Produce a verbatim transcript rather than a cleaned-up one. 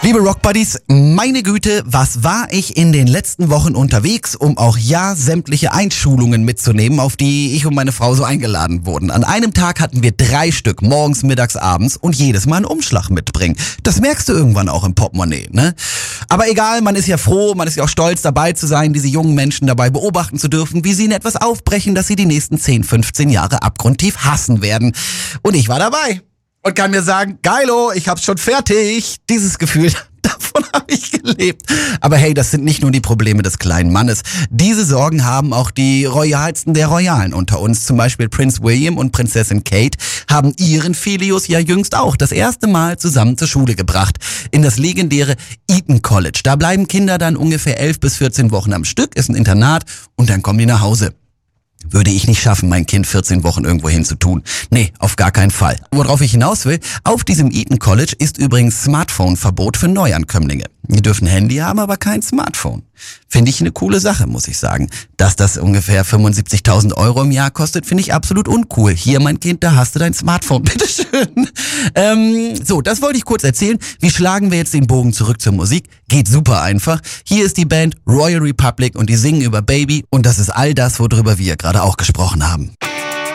Liebe Rockbuddies, meine Güte, was war ich in den letzten Wochen unterwegs, um auch ja sämtliche Einschulungen mitzunehmen, auf die ich und meine Frau so eingeladen wurden. An einem Tag hatten wir drei Stück, morgens, mittags, abends und jedes Mal einen Umschlag mitbringen. Das merkst du irgendwann auch im Portemonnaie, ne? Aber egal, man ist ja froh, man ist ja auch stolz dabei zu sein, diese jungen Menschen dabei beobachten zu dürfen, wie sie in etwas aufbrechen, das sie die nächsten zehn, fünfzehn Jahre abgrundtief hassen werden. Und ich war dabei. Und kann mir sagen, geilo, ich hab's schon fertig. Dieses Gefühl, davon habe ich gelebt. Aber hey, das sind nicht nur die Probleme des kleinen Mannes. Diese Sorgen haben auch die Royalsten der Royalen unter uns. Zum Beispiel Prinz William und Prinzessin Kate haben ihren Filius ja jüngst auch das erste Mal zusammen zur Schule gebracht. In das legendäre Eton College. Da bleiben Kinder dann ungefähr elf bis vierzehn Wochen am Stück, ist ein Internat und dann kommen die nach Hause. Würde ich nicht schaffen, mein Kind vierzehn Wochen irgendwo hinzutun. Nee, auf gar keinen Fall. Worauf ich hinaus will, auf diesem Eton College ist übrigens Smartphone-Verbot für Neuankömmlinge. Die dürfen Handy haben, aber kein Smartphone. Finde ich eine coole Sache, muss ich sagen. Dass das ungefähr fünfundsiebzigtausend Euro im Jahr kostet, finde ich absolut uncool. Hier, mein Kind, da hast du dein Smartphone, bitteschön. Ähm, so, das wollte ich kurz erzählen. Wie schlagen wir jetzt den Bogen zurück zur Musik? Geht super einfach. Hier ist die Band Royal Republic und die singen über Baby und das ist all das, worüber wir gerade auch gesprochen haben.